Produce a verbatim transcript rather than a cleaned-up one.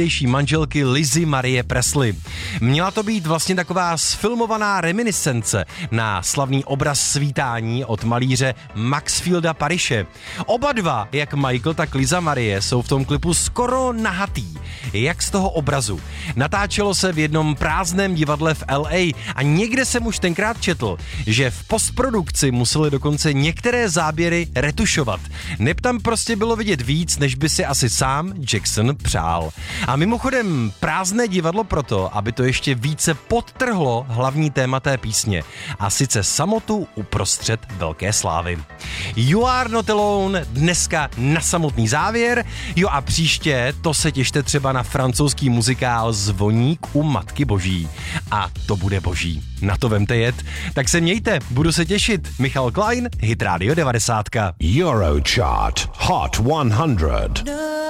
tehdejší manželky Lizzie Marie Presley. Měla to být vlastně taková sfilmovaná reminiscence na slavný obraz Svítání od malíře Maxfielda Parishe. Oba dva, jak Michael, tak Liza Marie, jsou v tom klipu skoro nahatý, jak z toho obrazu. Natáčelo se v jednom prázdném divadle v L A a někde jsem už tenkrát četl, že v postprodukci museli dokonce některé záběry retušovat. Neb tam prostě bylo vidět víc, než by si asi sám Jackson přál. A mimochodem prázdné divadlo proto, aby to ještě více podtrhlo hlavní téma té písně. A sice samotu uprostřed velké slávy. You Are Not Alone dneska na samotný závěr. Jo a příště to se těšte třeba na francouzský muzikál Zvoník u Matky Boží. A to bude boží. Na to vemte jet. Tak se mějte, budu se těšit. Michal Klein, Hit Radio devadesát. Eurochart Hot one hundred.